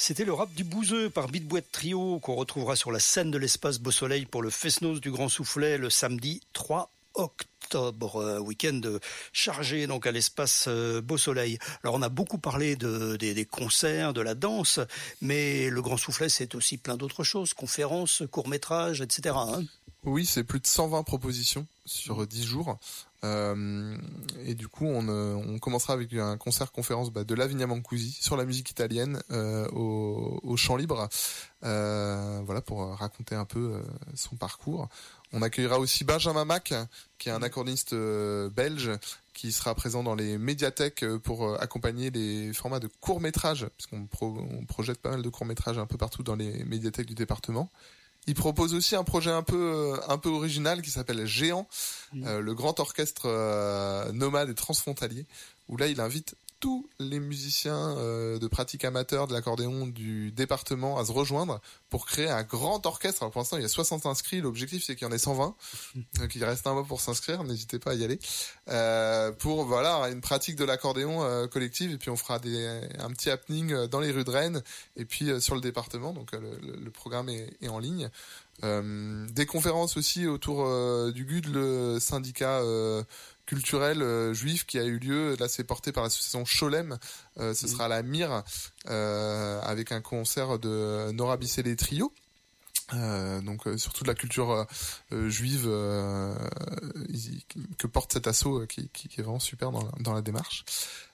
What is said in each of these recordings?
C'était le rap du Bouzeux par Beat Boîte Trio qu'on retrouvera sur la scène de l'espace Beau Soleil pour le Fest-Noz du Grand Soufflet le samedi 3 octobre. Week-end chargé donc à l'espace Beau Soleil. Alors on a beaucoup parlé des concerts, de la danse, mais le Grand Soufflet c'est aussi plein d'autres choses, conférences, courts-métrages, etc. Oui, c'est plus de 120 propositions sur 10 jours. Et du coup, on commencera avec un concert-conférence de Lavinia Mancusi sur la musique italienne au Champ Libre, voilà, pour raconter un peu son parcours. On accueillera aussi Benjamin Mac, qui est un accordéoniste belge, qui sera présent dans les médiathèques pour accompagner les formats de courts-métrages, puisqu'on projette pas mal de courts-métrages un peu partout dans les médiathèques du département. Il propose aussi un projet un peu original qui s'appelle Géant, le grand orchestre nomade et transfrontalier, où là il invite tous les musiciens de pratique amateur de l'accordéon du département à se rejoindre pour créer un grand orchestre. Alors pour l'instant il y a 60 inscrits, l'objectif c'est qu'il y en ait 120, donc il reste un mois pour s'inscrire, n'hésitez pas à y aller, pour voilà une pratique de l'accordéon collective, et puis on fera un petit happening dans les rues de Rennes et puis sur le département, donc le programme est en ligne. Des conférences aussi autour du GUD, le syndicat culturel juif qui a eu lieu. Là, c'est porté par l'association Cholem. Ce sera à la Mire avec un concert de Nora Bisselé Trio. Donc surtout de la culture juive que porte cet assaut qui est vraiment super dans la démarche.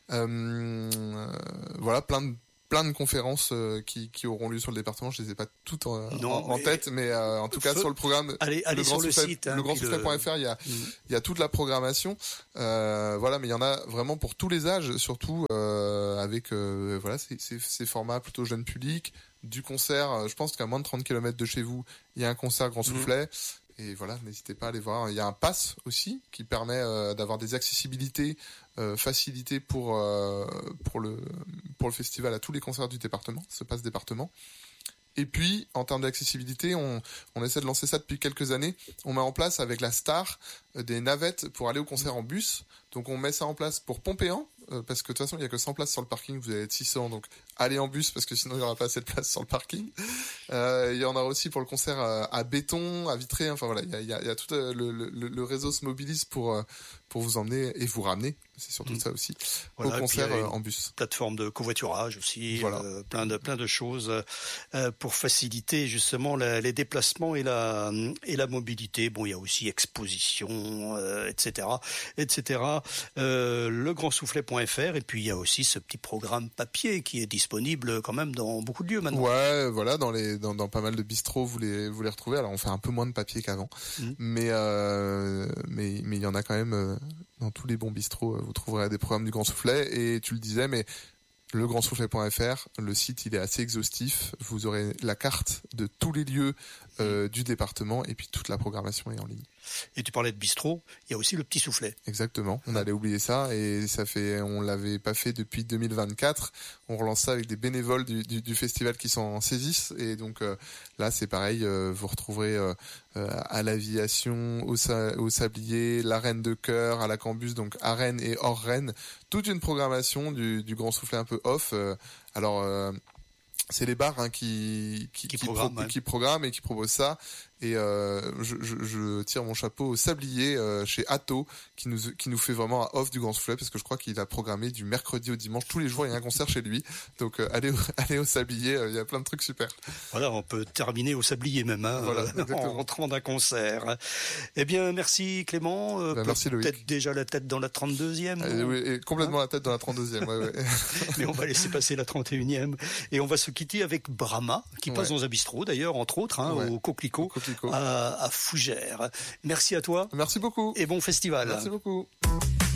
Voilà, plein de conférences qui auront lieu sur le département. Je les ai pas toutes en tête, mais en tout cas sur le programme, allez sur le site, legrandssoufflet.fr, il y a toute la programmation. Voilà, mais il y en a vraiment pour tous les âges, surtout avec voilà ces formats plutôt jeune public, du concert. Je pense qu'à moins de 30 km de chez vous, il y a un concert Grand Soufflet. Et voilà, n'hésitez pas à aller voir. Il y a un pass aussi qui permet d'avoir des accessibilités facilitées pour le festival à tous les concerts du département, ce pass département. Et puis, en termes d'accessibilité, on essaie de lancer ça depuis quelques années. On met en place avec la Star des navettes pour aller au concert en bus. Donc on met ça en place pour Pompéan, parce que de toute façon il y a que 100 places sur le parking, vous allez être 600, donc allez en bus parce que sinon il n'y aura pas assez de place sur le parking. Il y en aura aussi pour le concert à Béton, à Vitré, enfin voilà, il y a tout le réseau se mobilise pour vous emmener et vous ramener, c'est surtout ça aussi, voilà, au concert en bus. Plateforme de covoiturage aussi, voilà. plein de choses pour faciliter justement les déplacements et la mobilité. Bon, il y a aussi exposition, etc. Legrandsoufflet.fr, et puis il y a aussi ce petit programme papier qui est disponible quand même dans beaucoup de lieux maintenant. Ouais, voilà, dans pas mal de bistrots vous les retrouvez. Alors on fait un peu moins de papier qu'avant, mais il y en a quand même dans tous les bons bistrots. Vous trouverez des programmes du Grand Soufflet, et tu le disais, mais legrandsoufflet.fr, le site il est assez exhaustif. Vous aurez la carte de tous les lieux du département, et puis toute la programmation est en ligne. Et tu parlais de bistrot, il y a aussi le Petit Soufflet. Exactement, on allait oublier ça, et on l'avait pas fait depuis 2024. On relance ça avec des bénévoles du festival qui s'en saisissent, et donc là c'est pareil, vous retrouverez à l'Aviation, au Sablier, la Reine de Cœur, à la Cambus, donc à Rennes et hors Rennes, toute une programmation du Grand Soufflet un peu off. C'est les bars qui programment et qui proposent ça. Et je tire mon chapeau au Sablier chez Atto qui nous fait vraiment un off du Grand Soufflet, parce que je crois qu'il a programmé du mercredi au dimanche tous les jours il y a un concert chez lui. Donc allez au Sablier, il y a plein de trucs super. Voilà, on peut terminer au Sablier même, voilà, en rentrant d'un concert. Eh bien, merci Clément. Merci Loïc. Peut-être déjà la tête dans la 32e. Oui, et complètement la tête dans la 32e. Ouais. Mais on va laisser passer la 31e, et on va se quitter avec Brahma qui passe dans un bistrot d'ailleurs, entre autres, au Coquelicot. À Fougères. Merci à toi. Merci beaucoup. Et bon festival. Merci beaucoup.